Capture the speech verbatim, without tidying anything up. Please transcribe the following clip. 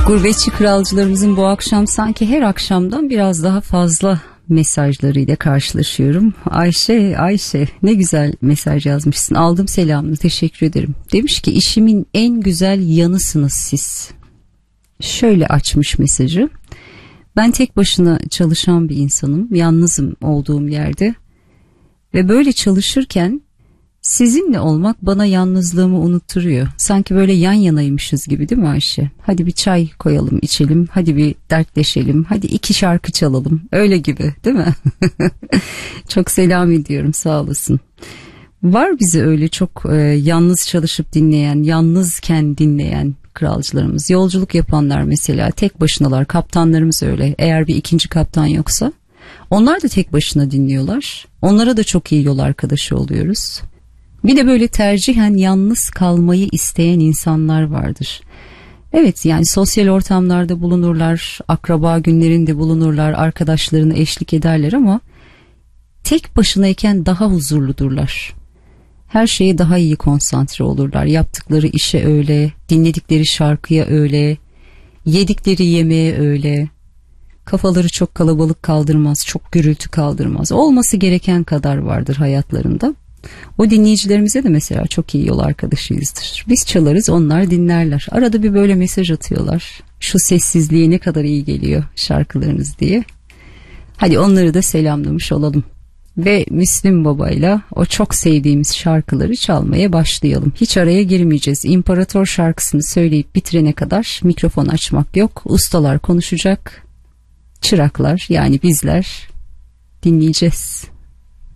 Gurbetçi kralcılarımızın bu akşam sanki her akşamdan biraz daha fazla mesajlarıyla karşılaşıyorum. Ayşe, Ayşe ne güzel mesaj yazmışsın. Aldım selamını, teşekkür ederim. Demiş ki işimin en güzel yanısınız siz. Şöyle açmış mesajı. Ben tek başına çalışan bir insanım. Yalnızım olduğum yerde. Ve böyle çalışırken sizinle olmak bana yalnızlığımı unutturuyor. Sanki böyle yan yanaymışız gibi, değil mi Ayşe? Hadi bir çay koyalım, içelim. Hadi bir dertleşelim. Hadi iki şarkı çalalım. Öyle gibi, değil mi? Çok selam ediyorum, sağ olasın. Var bizi öyle çok e, yalnız çalışıp dinleyen, yalnızken dinleyen kralcılarımız. Yolculuk yapanlar mesela tek başınalar. Kaptanlarımız öyle. Eğer bir ikinci kaptan yoksa. Onlar da tek başına dinliyorlar. Onlara da çok iyi yol arkadaşı oluyoruz. Bir de böyle tercihen yalnız kalmayı isteyen insanlar vardır. Evet, yani sosyal ortamlarda bulunurlar, akraba günlerinde bulunurlar, arkadaşlarına eşlik ederler ama tek başınayken daha huzurludurlar. Her şeye daha iyi konsantre olurlar. Yaptıkları işe öyle, dinledikleri şarkıya öyle, yedikleri yemeğe öyle. Kafaları çok kalabalık kaldırmaz, çok gürültü kaldırmaz. Olması gereken kadar vardır hayatlarında. O dinleyicilerimize de mesela çok iyi yol arkadaşıyızdır. Biz çalarız, onlar dinlerler. Arada bir böyle mesaj atıyorlar. Şu sessizliğe ne kadar iyi geliyor şarkılarınız diye. Hadi onları da selamlamış olalım. Ve Müslüm Baba'yla o çok sevdiğimiz şarkıları çalmaya başlayalım. Hiç araya girmeyeceğiz. İmparator şarkısını söyleyip bitirene kadar mikrofon açmak yok. Ustalar konuşacak. Çıraklar, yani bizler dinleyeceğiz.